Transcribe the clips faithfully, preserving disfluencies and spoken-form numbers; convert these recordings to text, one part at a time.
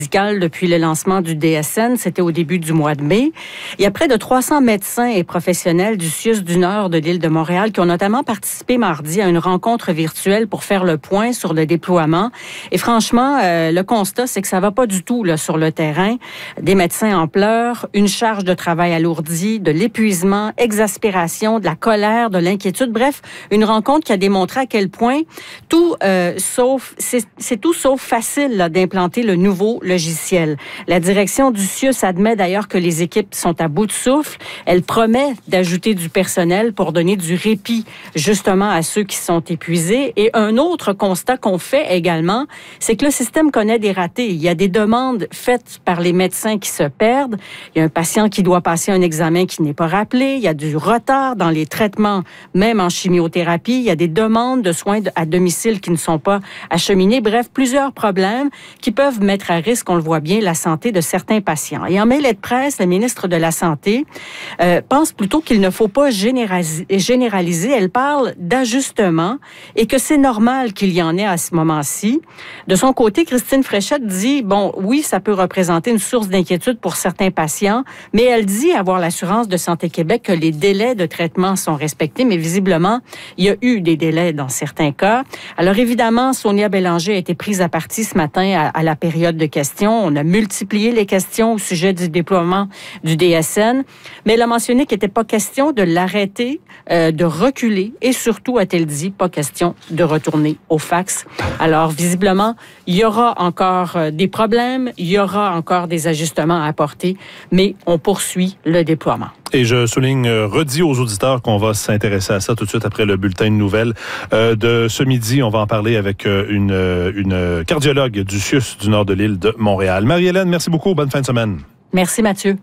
depuis le lancement du D S N, c'était au début du mois de mai. Il y a près de trois cents médecins et professionnels du C I U S du Nord de l'île de Montréal qui ont notamment participé mardi à une rencontre virtuelle pour faire le point sur le déploiement. Et franchement, euh, le constat, c'est que ça va pas du tout là, sur le terrain. Des médecins en pleurs, une charge de travail alourdie, de l'épuisement, exaspération, de la colère, de l'inquiétude. Bref, une rencontre qui a démontré à quel point tout euh, sauf, c'est, c'est tout sauf facile là, d'implanter le nouveau logiciel. La direction du C I U S admet d'ailleurs que les équipes sont à bout de souffle. Elle promet d'ajouter du personnel pour donner du répit justement à ceux qui sont épuisés. Et un autre constat qu'on fait également, c'est que le système connaît des ratés. Il y a des demandes faites par les médecins qui se perdent. Il y a un patient qui doit passer un examen qui n'est pas rappelé. Il y a du retard dans les traitements, même en chimiothérapie. Il y a des demandes de soins à domicile qui ne sont pas acheminées. Bref, plusieurs problèmes qui peuvent mettre à risque, on le voit bien, la santé de certains patients. Et en mêlée de presse, le ministre de la Santé euh, pense plutôt qu'il ne faut pas généraliser, généraliser. Elle parle d'ajustement et que c'est normal qu'il y en ait à ce moment-ci. De son côté, Christine Fréchette dit, bon, oui, ça peut représenter une source d'inquiétude pour certains patients, mais elle dit avoir l'assurance de Santé Québec que les délais de traitement sont respectés, mais visiblement, il y a eu des délais dans certains cas. Alors évidemment, Sonia Bélanger a été prise à partie ce matin à, à la période de questions. On a multiplié les questions au sujet du déploiement du D S N, mais elle a mentionné qu'il n'était pas question de l'arrêter, euh, de reculer et surtout, a-t-elle dit, pas question de retourner au fax. Alors, visiblement, il y aura encore euh, des problèmes, il y aura encore des ajustements à apporter, mais on poursuit le déploiement. Et je souligne, euh, redis aux auditeurs qu'on va s'intéresser à ça tout de suite après le bulletin de nouvelles euh, de ce midi. On va en parler avec euh, une, une cardiologue du C I U S du Nord de l'île de Montréal. Marie-Hélène, merci beaucoup. Bonne fin de semaine. Merci, Mathieu.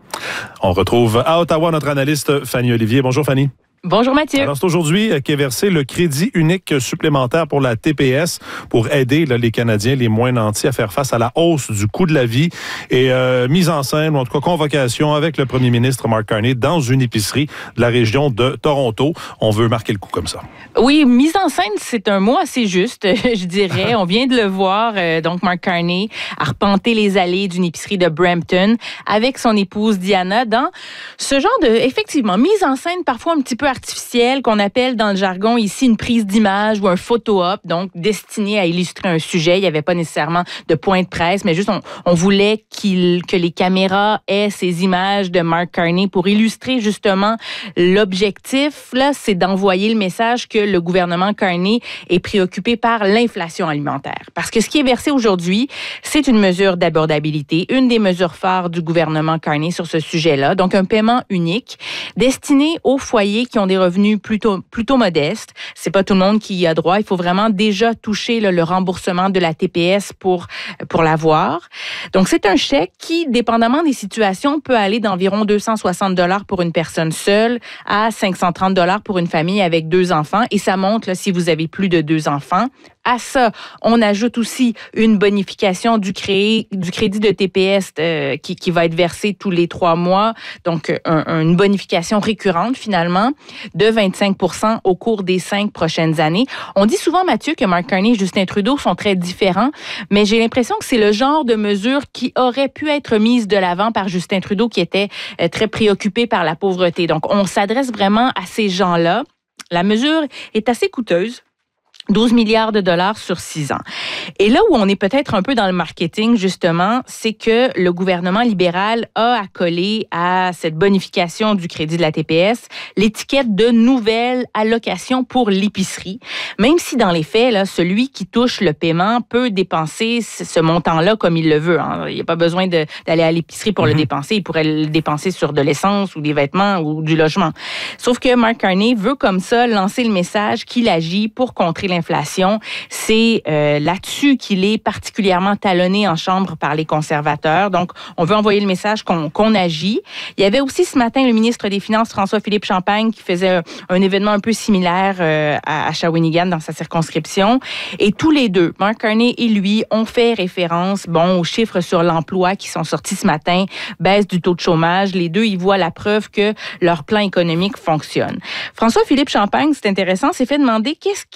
On retrouve à Ottawa notre analyste Fanny Olivier. Bonjour, Fanny. Bonjour Mathieu. Alors c'est aujourd'hui qu'est versé le crédit unique supplémentaire pour la T P S pour aider là, les Canadiens les moins nantis à faire face à la hausse du coût de la vie et euh, mise en scène, ou en tout cas convocation avec le premier ministre Mark Carney dans une épicerie de la région de Toronto. On veut marquer le coup comme ça. Oui, mise en scène, c'est un mot assez juste, je dirais. On vient de le voir, euh, donc Mark Carney arpenter les allées d'une épicerie de Brampton avec son épouse Diana dans ce genre de, effectivement, mise en scène parfois un petit peu artificielle qu'on appelle dans le jargon ici une prise d'image ou un photo-op, donc destiné à illustrer un sujet. Il n'y avait pas nécessairement de point de presse, mais juste on, on voulait qu'il, que les caméras aient ces images de Mark Carney pour illustrer justement l'objectif. Là, c'est d'envoyer le message que le gouvernement Carney est préoccupé par l'inflation alimentaire. Parce que ce qui est versé aujourd'hui, c'est une mesure d'abordabilité, une des mesures phares du gouvernement Carney sur ce sujet-là. Donc, un paiement unique destiné aux foyers qui ont des revenus plutôt, plutôt modestes. C'est pas tout le monde qui y a droit. Il faut vraiment déjà toucher là, le remboursement de la T P S pour, pour l'avoir. Donc, c'est un chèque qui, dépendamment des situations, peut aller d'environ deux cent soixante dollars pour une personne seule à cinq cent trente dollars pour une famille avec deux enfants. Et ça monte là, si vous avez plus de deux enfants. À ça, on ajoute aussi une bonification du, cré... du crédit de T P S euh, qui, qui va être versé tous les trois mois. Donc, un, une bonification récurrente, finalement, de vingt-cinq pour cent au cours des cinq prochaines années. On dit souvent, Mathieu, que Mark Carney et Justin Trudeau sont très différents, mais j'ai l'impression que c'est le genre de mesure qui aurait pu être mise de l'avant par Justin Trudeau, qui était euh, très préoccupé par la pauvreté. Donc, on s'adresse vraiment à ces gens-là. La mesure est assez coûteuse. douze milliards de dollars sur six ans. Et là où on est peut-être un peu dans le marketing, justement, c'est que le gouvernement libéral a accolé à cette bonification du crédit de la T P S l'étiquette de nouvelle allocation pour l'épicerie. Même si dans les faits, là, celui qui touche le paiement peut dépenser ce montant-là comme il le veut. Hein. Il n'y a pas besoin de, d'aller à l'épicerie pour mm-hmm. le dépenser. Il pourrait le dépenser sur de l'essence ou des vêtements ou du logement. Sauf que Mark Carney veut comme ça lancer le message qu'il agit pour contrer l'inflation. C'est euh, là-dessus qu'il est particulièrement talonné en Chambre par les conservateurs. Donc, on veut envoyer le message qu'on, qu'on agit. Il y avait aussi ce matin le ministre des Finances, François-Philippe Champagne, qui faisait un, un événement un peu similaire euh, à, à Shawinigan dans sa circonscription. Et tous les deux, Mark Carney et lui, ont fait référence bon, aux chiffres sur l'emploi qui sont sortis ce matin, baisse du taux de chômage. Les deux, ils voient la preuve que leur plan économique fonctionne. François-Philippe Champagne, c'est intéressant, s'est fait demander qu'est-ce qui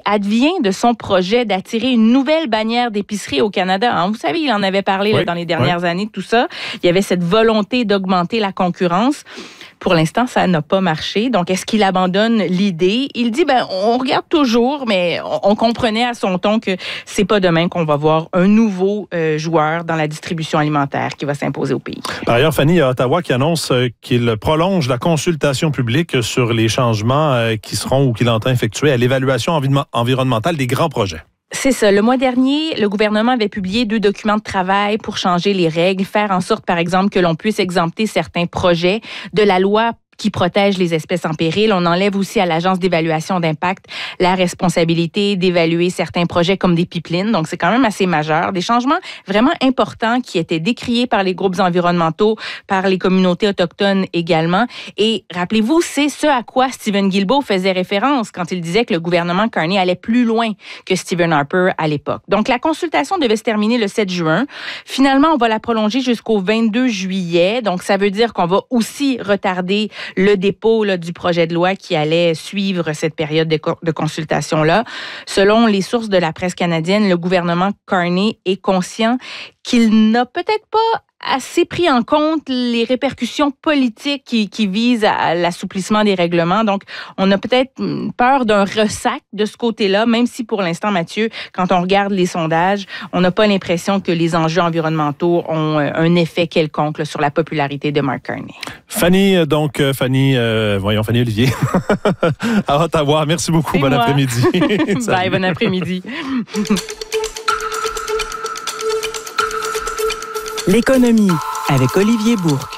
advient de son projet d'attirer une nouvelle bannière d'épicerie au Canada? Hein, vous savez, il en avait parlé oui, là, dans les dernières oui. années, tout ça. Il y avait cette volonté d'augmenter la concurrence. Pour l'instant, ça n'a pas marché. Donc, est-ce qu'il abandonne l'idée? Il dit, ben, on regarde toujours, mais on, on comprenait à son ton que c'est pas demain qu'on va voir un nouveau euh, joueur dans la distribution alimentaire qui va s'imposer au pays. Par ailleurs, Fanny, il y a Ottawa qui annonce euh, qu'il prolonge la consultation publique sur les changements euh, qui seront ou qu'il entend effectuer à l'évaluation envi- environnementale des grands projets. C'est ça. Le mois dernier, le gouvernement avait publié deux documents de travail pour changer les règles, faire en sorte, par exemple, que l'on puisse exempter certains projets de la loi qui protège les espèces en péril. On enlève aussi à l'Agence d'évaluation d'impact la responsabilité d'évaluer certains projets comme des pipelines. Donc, c'est quand même assez majeur. Des changements vraiment importants qui étaient décriés par les groupes environnementaux, par les communautés autochtones également. Et rappelez-vous, c'est ce à quoi Stephen Guilbeault faisait référence quand il disait que le gouvernement Carney allait plus loin que Stephen Harper à l'époque. Donc, la consultation devait se terminer le sept juin. Finalement, on va la prolonger jusqu'au vingt-deux juillet. Donc, ça veut dire qu'on va aussi retarder le dépôt là, du projet de loi qui allait suivre cette période de, co- de consultation-là. Selon les sources de la presse canadienne, le gouvernement Carney est conscient qu'il n'a peut-être pas assez pris en compte les répercussions politiques qui, qui visent à l'assouplissement des règlements. Donc, on a peut-être peur d'un ressac de ce côté-là, même si pour l'instant, Mathieu, quand on regarde les sondages, on n'a pas l'impression que les enjeux environnementaux ont un effet quelconque là, sur la popularité de Mark Carney. Fanny, donc, Fanny, euh, voyons, Fanny Olivier, à Ottawa. Merci beaucoup. C'est bon moi. après-midi. Bye, bon après-midi. L'économie avec Olivier Bourque.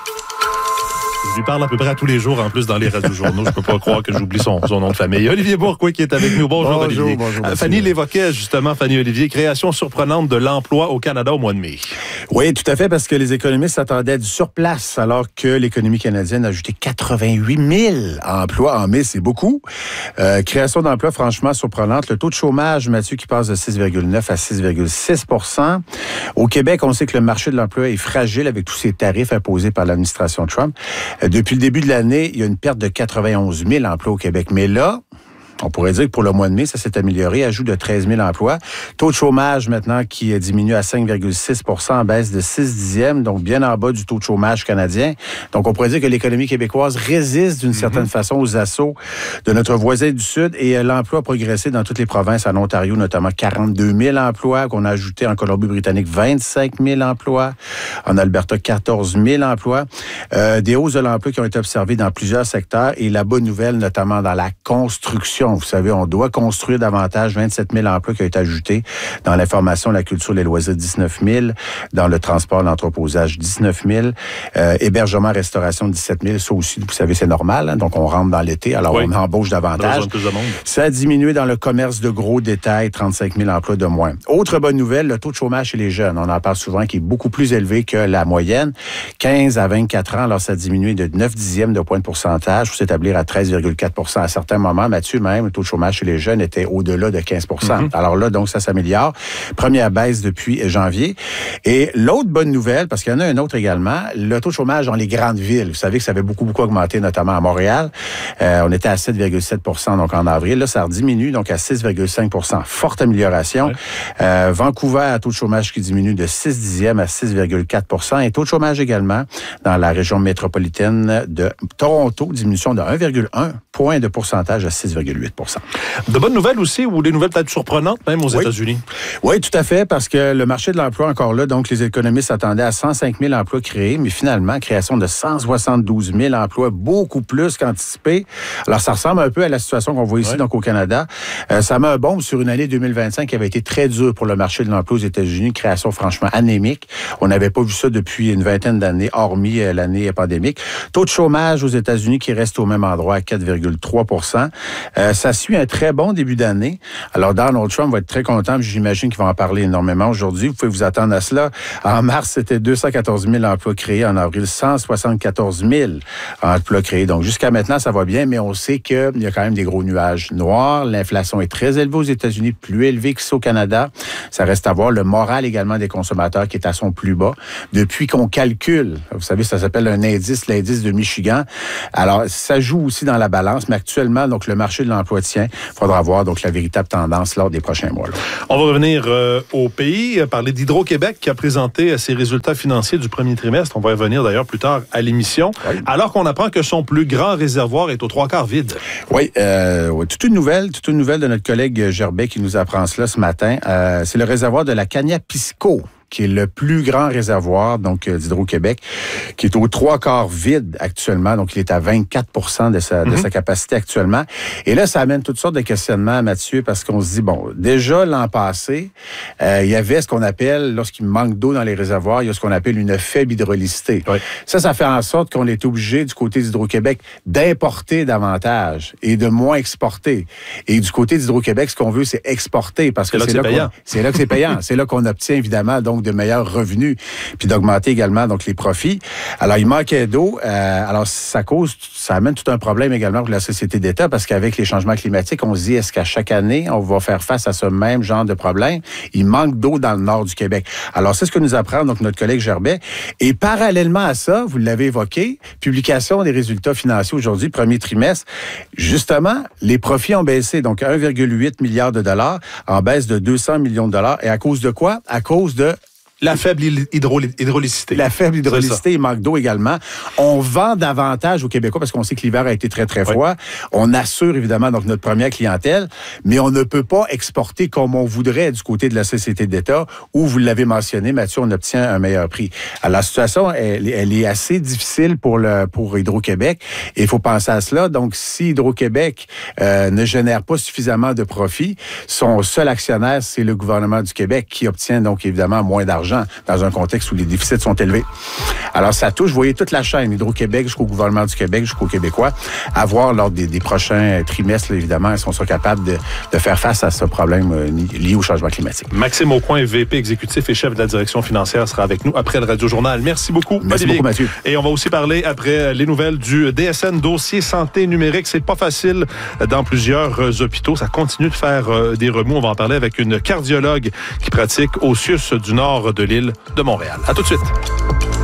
Je lui parle à peu près à tous les jours, en plus, dans les radio-journaux. Je peux pas croire que j'oublie son, son nom de famille. Olivier Bourque, oui, qui est avec nous. Bonjour, bonjour Olivier. Bonjour, euh, Fanny l'évoquait, justement, Fanny Olivier, création surprenante de l'emploi au Canada au mois de mai. Oui, tout à fait, parce que les économistes s'attendaient à du surplace, alors que l'économie canadienne a ajouté quatre-vingt-huit mille emplois en mai. C'est beaucoup. Euh, création d'emplois, franchement, surprenante. Le taux de chômage, Mathieu, qui passe de six virgule neuf à six virgule six pour cent. Au Québec, on sait que le marché de l'emploi est fragile avec tous ces tarifs imposés par l'administration Trump. Depuis le début de l'année, il y a une perte de quatre-vingt-onze mille emplois au Québec. Mais là, on pourrait dire que pour le mois de mai, ça s'est amélioré, ajout de treize mille emplois. Taux de chômage maintenant qui diminue à cinq virgule six pour cent, en baisse de six dixièmes, donc bien en bas du taux de chômage canadien. Donc on pourrait dire que l'économie québécoise résiste d'une mm-hmm. certaine façon aux assauts de notre voisin du Sud et euh, l'emploi a progressé dans toutes les provinces, en Ontario notamment quarante-deux mille emplois, qu'on a ajouté en Colombie-Britannique vingt-cinq mille emplois, en Alberta quatorze mille emplois. Euh, des hausses de l'emploi qui ont été observées dans plusieurs secteurs et la bonne nouvelle notamment dans la construction. Vous savez, on doit construire davantage, vingt-sept mille emplois qui ont été ajoutés dans l'information, la culture, les loisirs, dix-neuf mille, dans le transport, l'entreposage, dix-neuf mille, euh, hébergement, restauration, dix-sept mille. Ça aussi, vous savez, c'est normal. Hein? Donc, on rentre dans l'été, alors oui. on embauche davantage. Plus de monde. Ça a diminué dans le commerce de gros détails, trente-cinq mille emplois de moins. Autre bonne nouvelle, le taux de chômage chez les jeunes. On en parle souvent, qui est beaucoup plus élevé que la moyenne. quinze à vingt-quatre ans, alors ça a diminué de neuf dixièmes de point de pourcentage pour s'établir à treize virgule quatre pour cent à certains moments. Mathieu, même, le taux de chômage chez les jeunes était au-delà de quinze pour cent. Mm-hmm. Alors là, donc, ça s'améliore. Première baisse depuis janvier. Et l'autre bonne nouvelle, parce qu'il y en a un autre également, le taux de chômage dans les grandes villes. Vous savez que ça avait beaucoup, beaucoup augmenté, notamment à Montréal. Euh, on était à sept virgule sept pour cent donc en avril. Là, ça diminue donc à six virgule cinq pour cent. Forte amélioration. Ouais. Euh, Vancouver, taux de chômage qui diminue de six dixièmes à six virgule quatre pour cent. Et taux de chômage également dans la région métropolitaine de Toronto, diminution de un virgule un point de pourcentage à six virgule huit pour cent. De bonnes nouvelles aussi, ou des nouvelles peut-être surprenantes, même aux oui. États-Unis? Oui, tout à fait, parce que le marché de l'emploi, encore là, donc les économistes s'attendaient à cent cinq mille emplois créés, mais finalement, création de cent soixante-douze mille emplois, beaucoup plus qu'anticipé. Alors, ça ressemble un peu à la situation qu'on voit ici, oui. donc au Canada. Euh, ça met un bombe sur une année deux mille vingt-cinq qui avait été très dure pour le marché de l'emploi aux États-Unis, création franchement anémique. On n'avait pas vu ça depuis une vingtaine d'années, hormis euh, l'année pandémique. Taux de chômage aux États-Unis qui reste au même endroit à quatre virgule trois pour cent. Euh, ça suit un très bon début d'année. Alors, Donald Trump va être très content, puis j'imagine qu'il va en parler énormément aujourd'hui. Vous pouvez vous attendre à cela. En mars, c'était deux cent quatorze mille emplois créés. En avril, cent soixante-quatorze mille emplois créés. Donc, jusqu'à maintenant, ça va bien, mais on sait qu'il y a quand même des gros nuages noirs. L'inflation est très élevée aux États-Unis, plus élevée qu'ici au Canada. Ça reste à voir. Le moral également des consommateurs qui est à son plus bas. Depuis qu'on calcule, vous savez, ça s'appelle un indice, l'indice de Michigan. Alors, ça joue aussi dans la balance, mais actuellement, donc, le marché de l'emploi l'emploi tient. Il faudra voir donc la véritable tendance lors des prochains mois. Là. On va revenir euh, au pays, parler d'Hydro-Québec qui a présenté ses résultats financiers du premier trimestre. On va y revenir d'ailleurs plus tard à l'émission. Oui. Alors qu'on apprend que son plus grand réservoir est aux trois quarts vide. Oui, euh, toute une nouvelle, toute une nouvelle de notre collègue Gerbet qui nous apprend cela ce matin. Euh, c'est le réservoir de la Cagna-Pisco, qui est le plus grand réservoir donc d'Hydro-Québec, qui est aux trois quarts vide actuellement. Donc, il est à vingt-quatre pour cent de sa, mm-hmm. de sa capacité actuellement. Et là, ça amène toutes sortes de questionnements, Mathieu, parce qu'on se dit, bon, déjà l'an passé, euh, il y avait ce qu'on appelle, lorsqu'il manque d'eau dans les réservoirs, il y a ce qu'on appelle une faible hydraulicité. Oui. Ça, ça fait en sorte qu'on est obligé, du côté d'Hydro-Québec, d'importer davantage et de moins exporter. Et du côté d'Hydro-Québec, ce qu'on veut, c'est exporter, parce que c'est, c'est, là, là, que qu'on, c'est là que c'est payant. C'est là qu'on obtient, évidemment, donc, de meilleurs revenus, puis d'augmenter également donc les profits. Alors, il manquait d'eau. Euh, alors, ça cause, ça amène tout un problème également pour la société d'État, parce qu'avec les changements climatiques, on se dit, est-ce qu'à chaque année, on va faire face à ce même genre de problème? Il manque d'eau dans le nord du Québec. Alors, c'est ce que nous apprend donc notre collègue Gerbet. Et parallèlement à ça, vous l'avez évoqué, publication des résultats financiers aujourd'hui, premier trimestre. Justement, les profits ont baissé, donc un virgule huit milliard de dollars, en baisse de deux cents millions de dollars. Et à cause de quoi? À cause de La faible hydro- hydraulicité. La faible hydraulicité, il manque d'eau également. On vend davantage aux Québécois parce qu'on sait que l'hiver a été très, très froid. Oui. On assure évidemment donc notre première clientèle, mais on ne peut pas exporter comme on voudrait du côté de la société d'État où, vous l'avez mentionné, Mathieu, on obtient un meilleur prix. Alors, la situation, elle, elle est assez difficile pour, le, pour Hydro-Québec et il faut penser à cela. Donc, si Hydro-Québec euh, ne génère pas suffisamment de profit, son seul actionnaire, c'est le gouvernement du Québec qui obtient donc évidemment moins d'argent dans un contexte où les déficits sont élevés. Alors, ça touche, vous voyez, toute la chaîne, Hydro-Québec jusqu'au gouvernement du Québec, jusqu'aux Québécois, à voir lors des, des prochains trimestres, là, évidemment, si on sera capable de, de faire face à ce problème euh, lié au changement climatique. Maxime Aucoin, V P exécutif et chef de la direction financière, sera avec nous après le Radio-Journal. Merci beaucoup, Merci Olivier. beaucoup, Mathieu. Et on va aussi parler après les nouvelles du D S N, dossier santé numérique. C'est pas facile dans plusieurs hôpitaux. Ça continue de faire des remous. On va en parler avec une cardiologue qui pratique au C I U S du nord de l'île de Montréal. À tout de suite.